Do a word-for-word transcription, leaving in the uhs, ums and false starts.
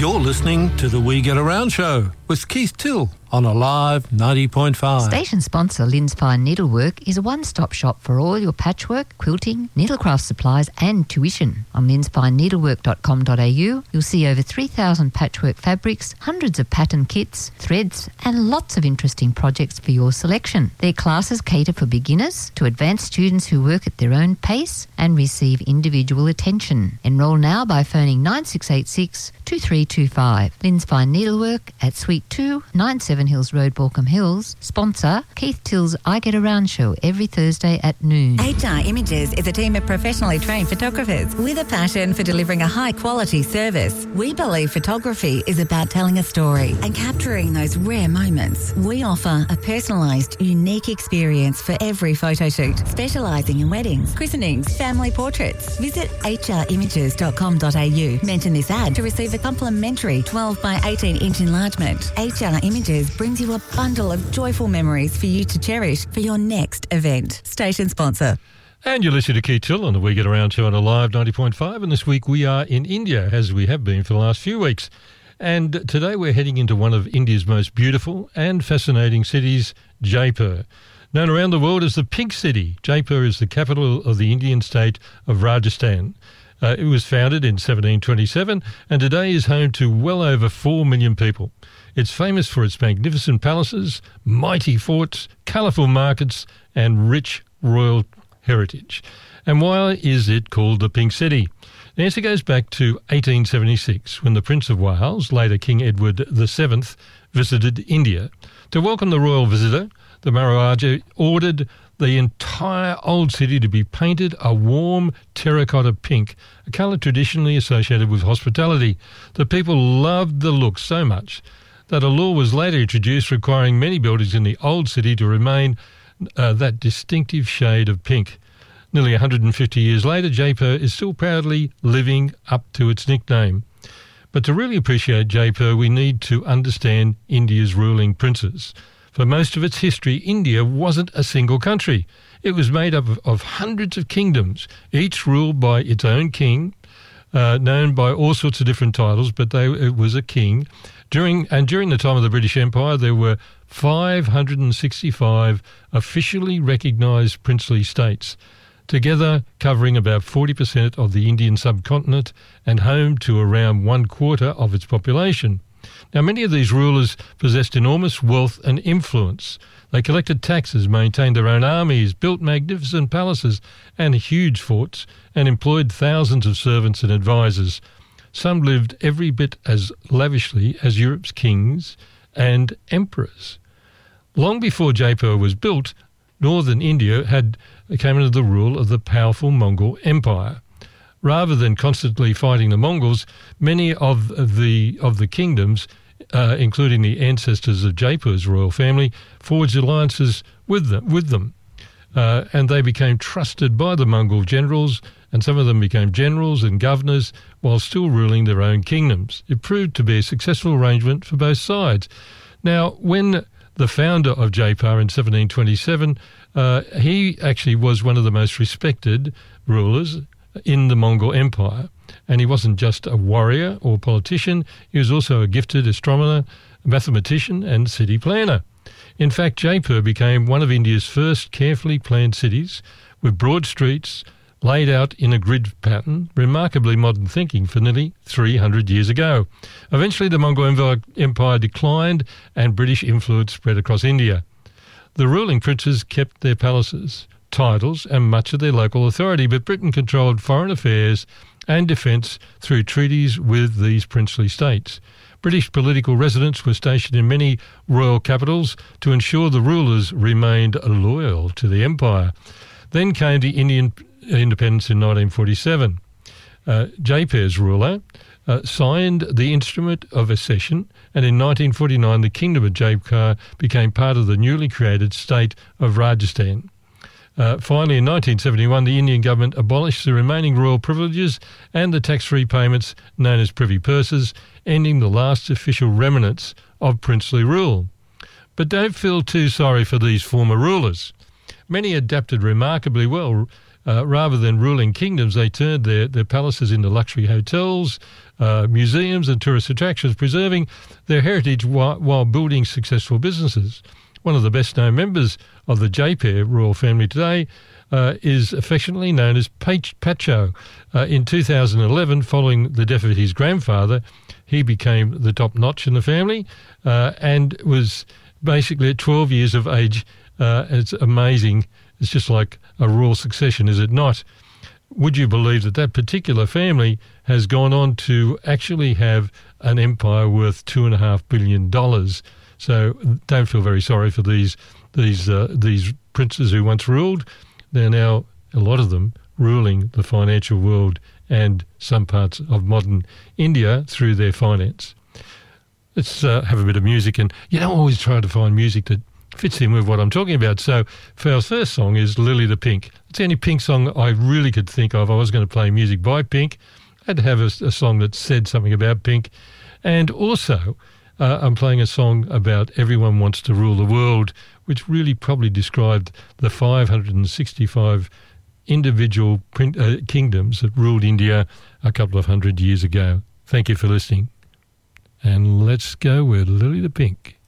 You're listening to the We Get Around Show with Keith Till on Alive ninety point five. Station sponsor Lynn's Fine Needlework is a one-stop shop for all your patchwork, quilting, needlecraft supplies and tuition. On lyns fine needlework dot com dot a u, you'll see over three thousand patchwork fabrics, hundreds of pattern kits, threads and lots of interesting projects for your selection. Their classes cater for beginners to advanced students who work at their own pace and receive individual attention. Enrol now by phoning nine six eight six, two three two five. Lynn's Fine Needlework at Suite two, ninety-seven Hills Road, Balcombe Hills. Sponsor Keith Till's I Get Around show every Thursday at noon. H R Images is a team of professionally trained photographers with a passion for delivering a high-quality service. We believe photography is about telling a story and capturing those rare moments. We offer a personalised, unique experience for every photo shoot, specialising in weddings, christenings, family portraits. Visit h r images dot com dot a u. Mention this ad to receive a complimentary twelve by eighteen inch enlargement. H R Images brings you a bundle of joyful memories for you to cherish for your next event. Station sponsor. And you're listening to Keith Till on the We Get Around show on Alive ninety point five, and this week we are in India, as we have been for the last few weeks. And today we're heading into one of India's most beautiful and fascinating cities, Jaipur. Known around the world as the Pink City, Jaipur is the capital of the Indian state of Rajasthan. Uh, it was founded in seventeen twenty-seven and today is home to well over four million people. It's famous for its magnificent palaces, mighty forts, colourful markets and rich royal heritage. And why is it called the Pink City? The answer goes back to eighteen seventy-six, when the Prince of Wales, later King Edward the seventh, visited India. To welcome the royal visitor, the Maharaja ordered the entire old city to be painted a warm terracotta pink, a colour traditionally associated with hospitality. The people loved the look so much that a law was later introduced requiring many buildings in the old city to remain uh, that distinctive shade of pink. Nearly one hundred fifty years later, Jaipur is still proudly living up to its nickname. But to really appreciate Jaipur, we need to understand India's ruling princes. For most of its history, India wasn't a single country. It was made up of, of hundreds of kingdoms, each ruled by its own king, uh, known by all sorts of different titles, but they, it was a king. During and during the time of the British Empire, there were five hundred sixty-five officially recognised princely states, together covering about forty percent of the Indian subcontinent and home to around one quarter of its population. Now, many of these rulers possessed enormous wealth and influence. They collected taxes, maintained their own armies, built magnificent palaces and huge forts, and employed thousands of servants and advisors. Some lived every bit as lavishly as Europe's kings and emperors. Long before Jaipur was built, northern India had came under the rule of the powerful Mongol Empire. Rather than constantly fighting the Mongols, many of the of the kingdoms, uh, including the ancestors of Jaipur's royal family, forged alliances with them. With them. Uh, and they became trusted by the Mongol generals, and some of them became generals and governors while still ruling their own kingdoms. It proved to be a successful arrangement for both sides. Now, when the founder of Jaipur in seventeen twenty-seven, uh, he actually was one of the most respected rulers in the Mongol Empire. And he wasn't just a warrior or politician, he was also a gifted astronomer, mathematician and city planner. In fact, Jaipur became one of India's first carefully planned cities, with broad streets laid out in a grid pattern, remarkably modern thinking for nearly three hundred years ago. Eventually the Mongol Empire declined and British influence spread across India. The ruling princes kept their palaces, titles and much of their local authority, but Britain controlled foreign affairs and defence through treaties with these princely states. British political residents were stationed in many royal capitals to ensure the rulers remained loyal to the empire. Then came the Indian independence in nineteen forty-seven. Uh, Jaipur's ruler uh, signed the instrument of accession, and in nineteen forty-nine the Kingdom of Jaipur became part of the newly created state of Rajasthan. Uh, finally, in nineteen seventy-one, the Indian government abolished the remaining royal privileges and the tax-free payments known as privy purses, ending the last official remnants of princely rule. But don't feel too sorry for these former rulers. Many adapted remarkably well, uh, rather than ruling kingdoms, they turned their, their palaces into luxury hotels, uh, museums and tourist attractions, preserving their heritage while, while building successful businesses. One of the best-known members of the Jaipur royal family today uh, is affectionately known as Pacho. Uh, in two thousand eleven, following the death of his grandfather, he became the top notch in the family uh, and was basically at twelve years of age. Uh, it's amazing. It's just like a royal succession, is it not? Would you believe that that particular family has gone on to actually have an empire worth two and a half billion dollars? So don't feel very sorry for these these uh, these princes who once ruled. They're now, a lot of them, ruling the financial world and some parts of modern India through their finance. Let's uh, have a bit of music, and you don't always try to find music that fits in with what I'm talking about. So for our first song is Lily the Pink. It's the only Pink song I really could think of. I was going to play music by Pink. I had to have a, a song that said something about Pink. And also uh, I'm playing a song about Everyone Wants to Rule the World, which really probably described the five hundred sixty-five individual print, uh, kingdoms that ruled India a couple of hundred years ago. Thank you for listening. And let's go with Lily the Pink.